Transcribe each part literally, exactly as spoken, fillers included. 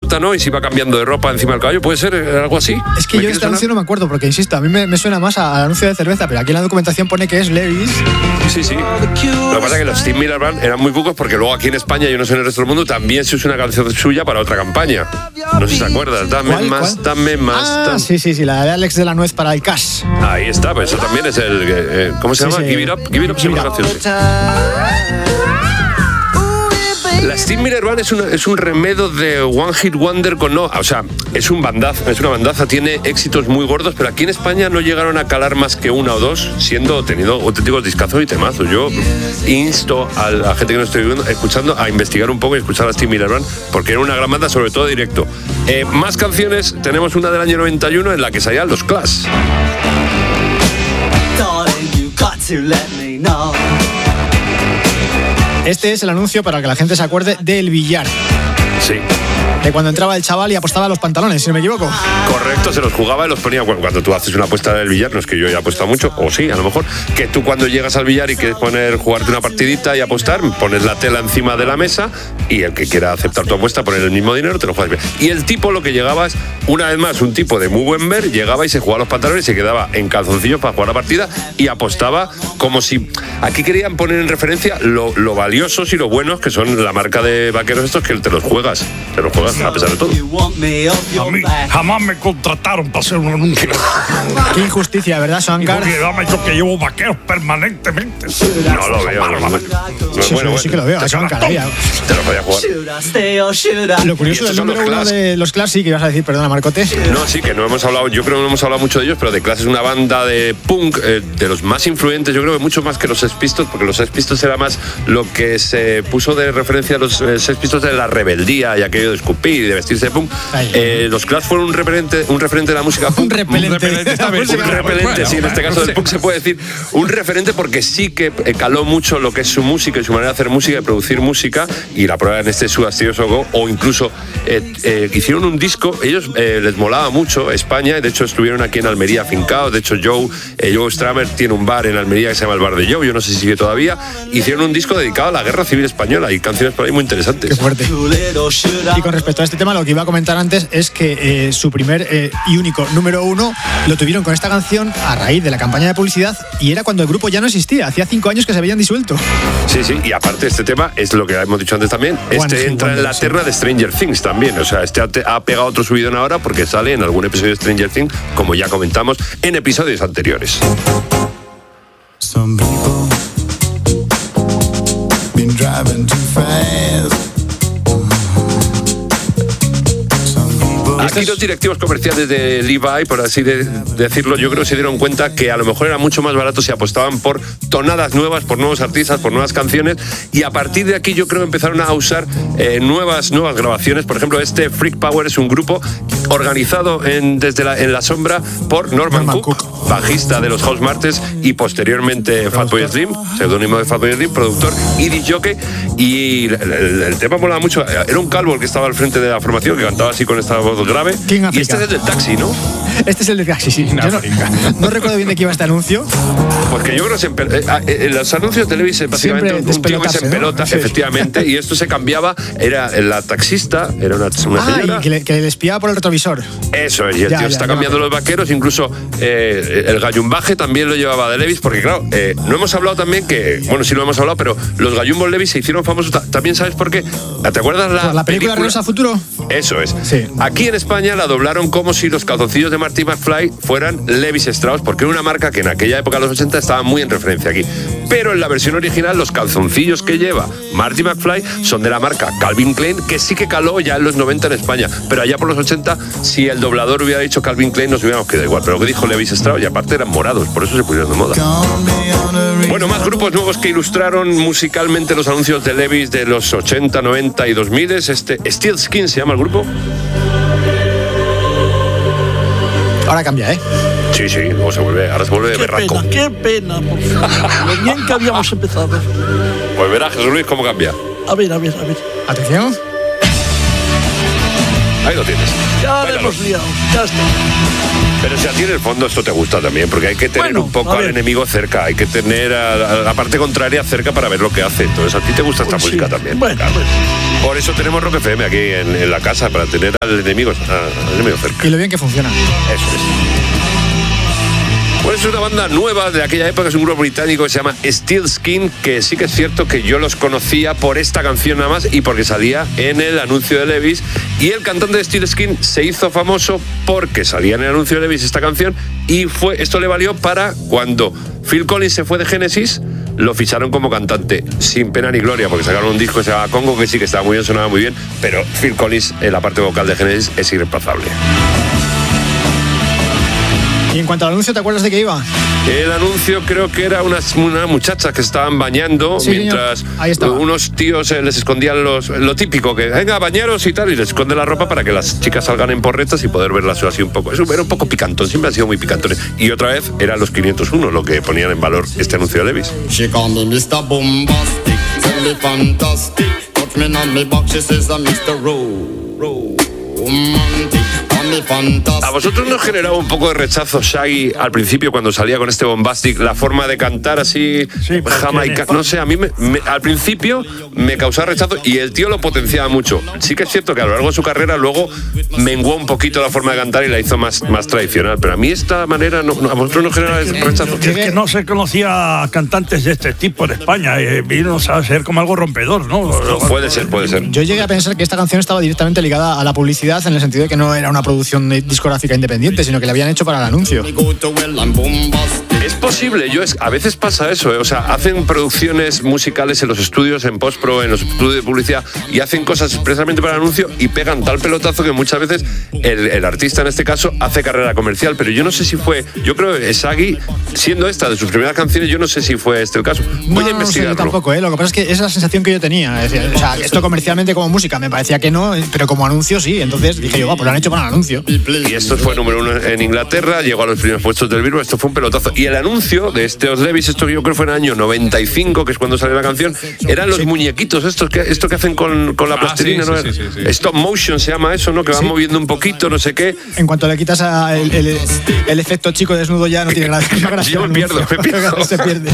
adapta, ¿no? Y se iba cambiando de ropa encima del caballo. ¿Puede ser algo así? Es que yo este anuncio no me acuerdo, porque insisto, a mí me, me suena más al anuncio de cerveza, pero aquí en la documentación pone que es Levi's. Sí, sí. Lo que pasa es que los Steve Miller Band eran muy cucos, porque luego aquí en España, yo no sé en el resto del mundo, también se usa una canción suya para otra campaña. No sé si te acuerdas. Dame ¿Cuál, más, cuál? dame más. Ah, dame... sí, sí, sí, la de Alex de la Nuez para el Cash. Ahí está, pues eso también es el... Eh, ¿Cómo se Sí, llama? sí. Give It Up. Give It Up es una canción. Sí. La Steve Miller Band es, una, es un remedo de One Hit Wonder con no, o sea, es un bandaza, es una bandaza, tiene éxitos muy gordos, pero aquí en España no llegaron a calar más que una o dos, siendo tenido auténticos discazos y temazos. Yo insto a la gente que nos estoy viendo, escuchando a investigar un poco y escuchar a Steve Miller Band, porque era una gran banda, sobre todo directo. Eh, más canciones, tenemos una del año noventa y uno en la que salían los Clash. Este es el anuncio para que la gente se acuerde del billar. Sí. De cuando entraba el chaval y apostaba los pantalones, si no me equivoco. Correcto, se los jugaba y los ponía. Cuando tú haces una apuesta del billar, no es que yo haya apostado mucho, o sí, a lo mejor, que tú cuando llegas al billar y quieres poner, jugarte una partidita y apostar, pones la tela encima de la mesa y el que quiera aceptar tu apuesta, poner el mismo dinero, te lo juegas bien. Y el tipo, lo que llegaba es, una vez más, un tipo de muy buen ver, llegaba y se jugaba los pantalones y se quedaba en calzoncillos para jugar la partida y apostaba como si... Aquí querían poner en referencia lo, lo valiosos y lo buenos que son la marca de vaqueros estos, que te los juegas, te los juegas a pesar de todo. A mí jamás me contrataron para hacer un anuncio. Qué injusticia, ¿verdad, Shankar? Y dame yo que llevo vaqueros permanentemente. No lo veo. No, no, no. Sí, bueno, sí, sí que lo veo, a Shankar. Ahí, te lo voy a jugar. Lo curioso del número uno de los Clash, sí, que ibas a decir, perdona, Marcote. No, sí, que no hemos hablado, yo creo que no hemos hablado mucho de ellos, pero The Clash es una banda de punk eh, de los más influyentes, yo creo que mucho más que los Sex Pistols, porque los Sex Pistols era más lo que se puso de referencia a los eh, Sex Pistols de la rebeldía y aquello de escupir y de vestirse de punk. Eh, los Clash fueron un referente, un referente de la música punk. Un repelente. Un repelente, está bien. Un repelente, sí, en este caso del punk se puede decir un referente, porque sí que caló mucho lo que es su música y su manera de hacer música y producir música, y la prueba en este Suastioso Go, o incluso eh, eh, hicieron un disco, ellos eh, les molaba mucho España, y de hecho estuvieron aquí en Almería fincados. De hecho Joe, eh, Joe Stramer tiene un bar en Almería que se llama el Bar de Joe, yo no sé si sigue todavía. Hicieron un disco dedicado a la Guerra Civil Española y canciones por ahí muy interesantes. Qué fuerte. Y con respecto a este tema, lo que iba a comentar antes es que eh, su primer eh, y único número uno lo tuvieron con esta canción a raíz de la campaña de publicidad, y era cuando el grupo ya no existía, hacía cinco años que se habían disuelto. Sí, sí, y aparte este tema es lo que hemos dicho antes también, este entra en la terna de Stranger Things también, o sea, este ha pegado otro subidón ahora porque sale en algún episodio de Stranger Things, como ya comentamos en episodios anteriores. Some people been driving too fast. Aquí los directivos comerciales de Levi, por así de decirlo, yo creo que se dieron cuenta que a lo mejor era mucho más barato si apostaban por tonadas nuevas, por nuevos artistas, por nuevas canciones, y a partir de aquí yo creo que empezaron a usar eh, nuevas, nuevas grabaciones. Por ejemplo, este Freak Power es un grupo organizado en, desde la, en la sombra por Norman, Norman Cook, Cook, bajista de los House Martins y posteriormente Fatboy Slim, seudónimo de Fatboy Slim, productor y disc jockey, y el, el, el tema molaba mucho. Era un calvo el que estaba al frente de la formación, que cantaba así con esta voz grave. Y este es el del taxi, ¿no? Este es el del taxi, sí. Yo no, no recuerdo bien de qué iba este anuncio. Porque yo creo que se empe- eh, eh, los anuncios de Levi's básicamente un, un tío que se pelota, ¿no? Efectivamente, y esto se cambiaba, era la taxista, era una, una ah, señora. Y que le, que le espiaba por el retrovisor. Eso es, y el ya, tío ya, está ya, cambiando ya. los vaqueros, incluso eh, el gallumbaje también lo llevaba de Levi's, porque claro, eh, no hemos hablado también que, bueno, sí lo hemos hablado, pero los gallumbos Levi's se hicieron famosos, también sabes por qué. ¿Te acuerdas la, la película, película Regreso al Futuro? Eso es. Sí. Aquí en España la doblaron como si los calzoncillos de Marty McFly fueran Levi Strauss, porque era una marca que en aquella época, de los ochenta, estaba muy en referencia aquí. Pero en la versión original, los calzoncillos que lleva Marty McFly son de la marca Calvin Klein, que sí que caló ya en los noventa en España. Pero allá por los ochenta, si el doblador hubiera dicho Calvin Klein, nos hubiéramos quedado igual. Pero lo que dijo Levi Strauss, y aparte eran morados, por eso se pusieron de moda. Bueno, más grupos nuevos que ilustraron musicalmente los anuncios de Levi's de los ochenta, noventa y dos mil. Este Steel Skin se llama el grupo. Ahora cambia, ¿eh? Sí, sí, luego se vuelve, ahora se vuelve qué berraco. Pena, qué pena, por favor. Lo bien que habíamos empezado. Pues verás, Jesús Luis, cómo cambia. A ver, a ver, a ver. Atención. Ahí lo tienes. Ya Bueno, le hemos liado, ya está. pero si a ti en el fondo esto te gusta también, porque hay que tener Bueno, un poco a al ver. enemigo cerca, hay que tener a, a la parte contraria cerca para ver lo que hace. Entonces a ti te gusta esta Pues música sí. también. Bueno, claro. pues. Por eso tenemos Rock F M aquí en, en la casa, para tener al enemigo, al enemigo cerca. Y lo bien que funciona. Eso es. Pues es una banda nueva de aquella época, es un grupo británico que se llama Steel Skin, que sí que es cierto que yo los conocía por esta canción nada más y porque salía en el anuncio de Levi's. Y el cantante de Steel Skin se hizo famoso porque salía en el anuncio de Levi's esta canción y fue esto le valió para cuando Phil Collins se fue de Genesis, lo ficharon como cantante sin pena ni gloria, porque sacaron un disco que se llama Congo, que sí que estaba muy bien, sonaba muy bien, pero Phil Collins en la parte vocal de Genesis es irreemplazable. Y en cuanto al anuncio, ¿te acuerdas de qué iba? El anuncio creo que era unas, unas muchachas que estaban bañando Sí, mientras señor. Ahí estaba. unos tíos eh, les escondían los, lo típico, que venga, bañaros y tal, y les esconden la ropa para que las chicas salgan en porretas y poder verlas así un poco. Eso era un poco picantón, siempre han sido muy picantones. Y otra vez eran los quinientos uno lo que ponían en valor este anuncio de Levi's. She call me mister Bombastic, tell me fantastic. Touch me on me back, she says I'm mister Ro- Romantic, call me fantastic. ¿A vosotros nos generaba un poco de rechazo Shaggy al principio cuando salía con este Bombastic, la forma de cantar así Sí, porque jamaica? en el- No sé, a mí me- me- al principio me causaba rechazo y el tío lo potenciaba mucho. Sí que es cierto que a lo largo de su carrera luego menguó un poquito la forma de cantar y la hizo más, más tradicional, pero a mí esta manera no, no, a vosotros nos genera rechazo. Es que no se conocía cantantes de este tipo en España. Eh, vino a ser como algo rompedor, ¿no? Puede ser, puede ser. Yo llegué a pensar que esta canción estaba directamente ligada a la publicidad en el sentido de que no era una producción discográfica independiente, sino que la habían hecho para el anuncio. Me go to well, I'm bombastic. Es posible, yo es, a veces pasa eso, ¿eh? O sea, hacen producciones musicales en los estudios, en postpro, en los estudios de publicidad y hacen cosas expresamente para el anuncio y pegan tal pelotazo que muchas veces el, el artista en este caso hace carrera comercial, pero yo no sé si fue, yo creo que Shaggy, siendo esta de sus primeras canciones, yo no sé si fue este el caso. Voy No, a no, no sé, yo investigarlo. tampoco, ¿eh? Lo que pasa es que es la sensación que yo tenía. Es decir, o sea, esto comercialmente como música me parecía que no, pero como anuncio sí. Entonces dije yo, va, pues lo han hecho para el anuncio. Y esto fue número uno en Inglaterra, llegó a los primeros puestos del Billboard, esto fue un pelotazo. Y el anuncio de este Os Levis, esto que yo creo fue en el año noventa y cinco, que es cuando salió la canción, eran los muñequitos, estos que, esto que hacen con, con la Ah, plastilina, sí, ¿no? sí, sí, sí, sí. Stop motion se llama eso, ¿no? Que van Sí. moviendo un poquito, no sé qué. En cuanto le quitas a el, el- el efecto chico desnudo ya no tiene gracia. No gracia Yo el me pierdo, anuncio. me pierdo. Se pierde.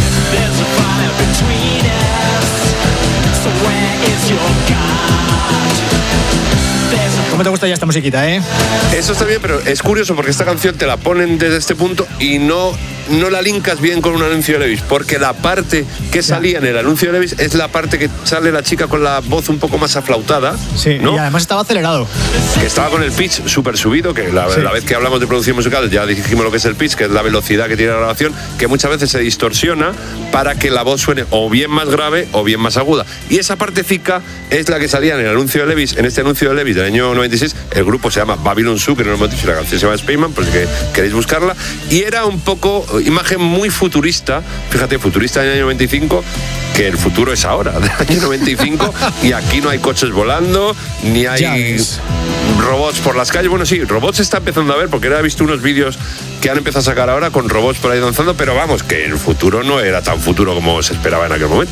¿Cómo te gusta ya esta musiquita, eh? Eso está bien, pero es curioso porque esta canción te la ponen desde este punto y no, no la linkas bien con un anuncio de Levi's, porque la parte que salía en el anuncio de Levi's es la parte que sale la chica con la voz un poco más aflautada, Sí, ¿no? y además estaba acelerado. Que estaba con el pitch súper subido, que la, Sí. la vez que hablamos de producción musical ya dijimos lo que es el pitch, que es la velocidad que tiene la grabación, que muchas veces se distorsiona para que la voz suene o bien más grave o bien más aguda. Y esa partecica es la que salía en el anuncio de Levi's, en este anuncio de Levi's del año noventa y seis. El grupo se llama Babylon Zoo, que no lo hemos dicho, la canción se llama Spaceman, por si que queréis buscarla. Y era un poco, imagen muy futurista, fíjate, futurista del año noventa y cinco, que el futuro es ahora, del año noventa y cinco, y aquí no hay coches volando, ni hay Ya ves. robots por las calles. Bueno, sí, robots se está empezando a ver, porque ahora he visto unos vídeos que han empezado a sacar ahora con robots por ahí danzando, pero vamos, que el futuro no era tan futuro como se esperaba en aquel momento.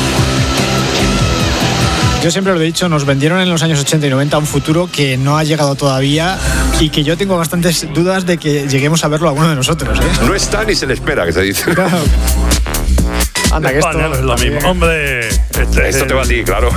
Yo siempre lo he dicho, nos vendieron en los años ochenta y noventa un futuro que no ha llegado todavía y que yo tengo bastantes dudas de que lleguemos a verlo alguno de nosotros, ¿eh? No está ni se le espera, que se dice. Claro. Anda, que esto... España no es lo mismo. Hombre, este es Esto el- te va a ti, claro.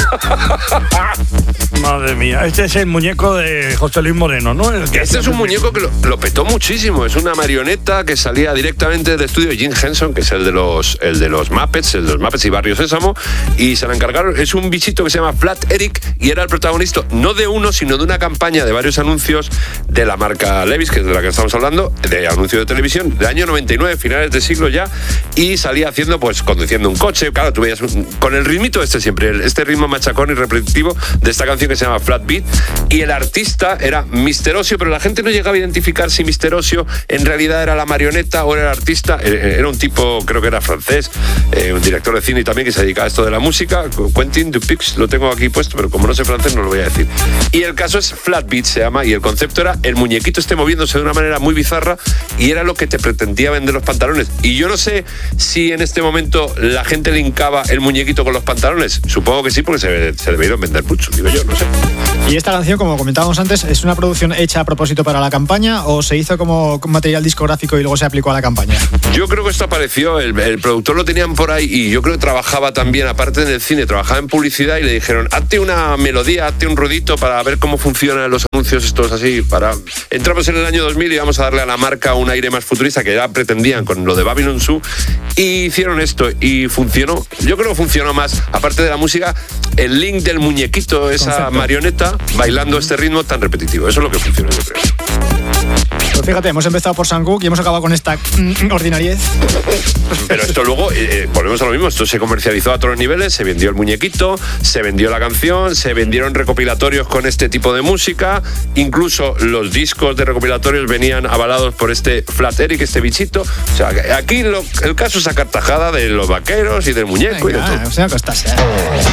Madre mía, este es el muñeco de José Luis Moreno, ¿no? El que Este es un muñeco que lo, lo petó muchísimo. Es una marioneta que salía directamente del estudio de Jim Henson, que es el de los el de los Muppets, el de los Muppets y Barrio Sésamo, y se la encargaron. Es un bichito que se llama Flat Eric y era el protagonista no de uno, sino de una campaña de varios anuncios de la marca Levi's, que es de la que estamos hablando, de anuncio de televisión, del año noventa y nueve, finales de siglo ya, y salía haciendo, pues, conduciendo un coche. Claro, tú veías un- con el ritmito este siempre, el- este ritmo machacón y repetitivo de esta canción que se llama Flat Beat, y el artista era mister Osio, pero la gente no llegaba a identificar si mister Osio en realidad era la marioneta o era el artista. Eh, Era un tipo, creo que era francés, eh, un director de cine también que se dedicaba a esto de la música, Quentin Dupix, lo tengo aquí puesto, pero como no sé francés no lo voy a decir. Y el caso es Flat Beat, se llama, y el concepto era el muñequito esté moviéndose de una manera muy bizarra y era lo que te pretendía vender los pantalones. Y yo no sé si en este momento la gente linkaba el muñequito con los pantalones. Supongo que sí, porque se, se debieron vender mucho, digo yo, no sé. Y esta canción como comentábamos antes, ¿es una producción hecha a propósito para la campaña o se hizo como material discográfico y luego se aplicó a la campaña? Yo creo que esto apareció, el, el productor lo tenían por ahí y yo creo que trabajaba también, aparte del cine, trabajaba en publicidad y le dijeron, hazte una melodía, hazte un ruidito para ver cómo funcionan los anuncios estos así. Para... Entramos en el año dos mil y vamos a darle a la marca un aire más futurista que ya pretendían con lo de Babylon Zoo y hicieron esto y funcionó. Yo creo que funcionó más, aparte de la música, el link del muñequito, esa Concepto. marioneta bailando este ritmo tan repetitivo. Eso es lo que funciona, yo creo. Pues fíjate, hemos empezado por Sam Cooke y hemos acabado con esta mm, ordinariez. Pero esto luego, eh, volvemos a lo mismo, esto se comercializó a todos los niveles, se vendió el muñequito, se vendió la canción, se vendieron recopilatorios con este tipo de música, incluso los discos de recopilatorios venían avalados por este Flat Eric, este bichito. O sea, aquí lo, el caso es sacar tajada de los vaqueros y del muñeco. Venga, y de todo. O sea, costas, ¿eh?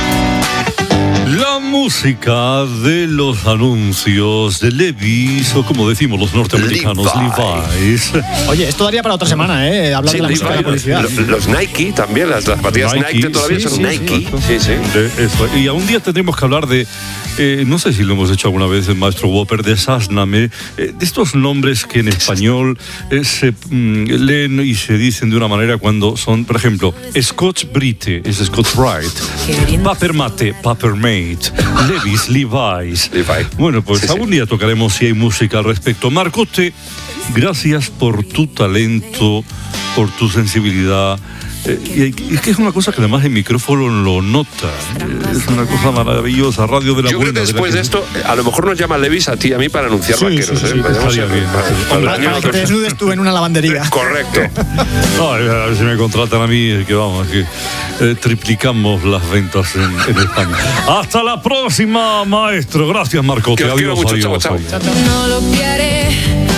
La música de los anuncios de Levi's, o como decimos los norteamericanos, Levi's. Levi's. Oye, esto daría para otra semana, ¿eh? Hablar sí, de la música de la publicidad. Los, los Nike también, las, las zapatillas Nike, Nike todavía sí, son sí, Nike. Sí, sí. De eso. Y a un día tendremos que hablar de, eh, no sé si lo hemos hecho alguna vez, el maestro Whopper, de Sásname, eh, de estos nombres que en español eh, se mm, leen y se dicen de una manera cuando son, por ejemplo, Scotch Brite, es Scotch Brite, Paper Mate, Paper Mate, Levi's, Levi's. Levi. Bueno, pues sí, algún sí. día tocaremos si hay música al respecto. Marcote, gracias por tu talento, por tu sensibilidad. Eh, y es que es una cosa que además el micrófono lo nota. Es una cosa maravillosa. Radio de la Yo buena. creo que después de, de esto, a lo mejor nos llama Levi's a ti y a mí para anunciar sí, vaqueros. Sí, sí, ¿eh? sí, estaría bien. Para, para, para que te desnudes tú en una lavandería. Correcto. No, a ver si me contratan a mí, que vamos, que eh, triplicamos las ventas en, en España. Hasta la próxima, maestro. Gracias, Marcote. Que os quiero mucho. Adiós, Chao, adiós. chao. No lo quiere.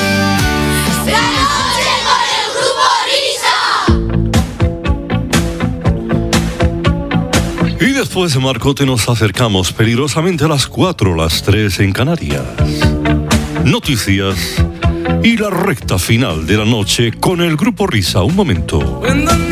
Y después de Marcote nos acercamos peligrosamente a las cuatro, las tres en Canarias. Noticias y la recta final de la noche con el Grupo Risa. Un momento.